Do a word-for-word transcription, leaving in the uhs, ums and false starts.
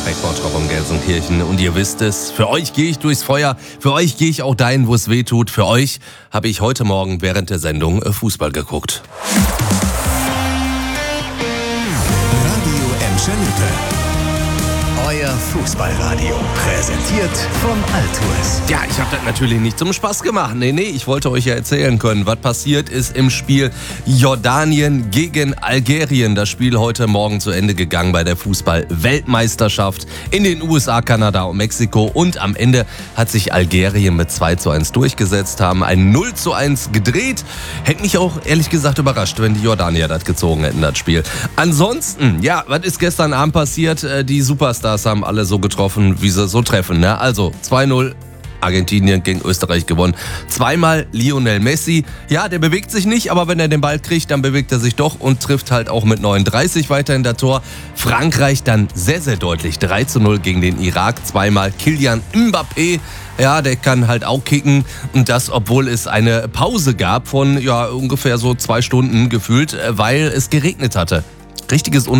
Perfekt, Bottrop und Gelsenkirchen. Und ihr wisst es, für euch gehe ich durchs Feuer, für euch gehe ich auch dahin, wo es weh tut. Für euch habe ich heute Morgen während der Sendung Fußball geguckt. Radio Emschelete. Euer Fußballradio, präsentiert von Altues. Ja, ich habe das natürlich nicht zum Spaß gemacht. Nee, nee, ich wollte euch ja erzählen können, was passiert ist im Spiel Jordanien gegen Algerien. Das Spiel heute Morgen zu Ende gegangen bei der Fußball-Weltmeisterschaft in den U S A, Kanada und Mexiko. Und am Ende hat sich Algerien mit zwei zu eins durchgesetzt, haben ein null zu eins gedreht. Hätte mich auch ehrlich gesagt überrascht, wenn die Jordanier das gezogen hätten, das Spiel. Ansonsten, ja, was ist gestern Abend passiert? Die Superstars haben alle so getroffen, wie sie so treffen. Ne? Also zwei null, Argentinien gegen Österreich gewonnen. Zweimal Lionel Messi. Ja, der bewegt sich nicht, aber wenn er den Ball kriegt, dann bewegt er sich doch und trifft halt auch mit neununddreißig weiterhin das Tor. Frankreich dann sehr, sehr deutlich. drei zu null gegen den Irak. Zweimal Kylian Mbappé. Ja, der kann halt auch kicken. Und das, obwohl es eine Pause gab von ja ungefähr so zwei Stunden gefühlt, weil es geregnet hatte. Richtiges